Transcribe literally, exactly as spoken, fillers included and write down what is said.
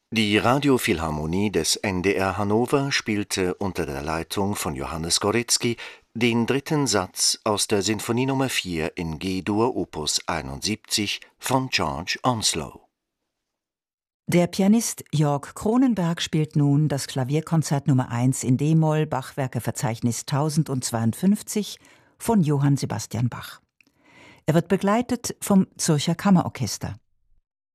Die Radiophilharmonie des N D R Hannover spielte unter der Leitung von Johannes Goretzky den dritten Satz aus der Sinfonie Nummer vier in G-Dur Opus einundsiebzig von George Onslow. Der Pianist Jörg Cronenberg spielt nun das Klavierkonzert Nummer eins in d-Moll, Bachwerkeverzeichnis tausendzweiundfünfzig von Johann Sebastian Bach. Er wird begleitet vom Zürcher Kammerorchester.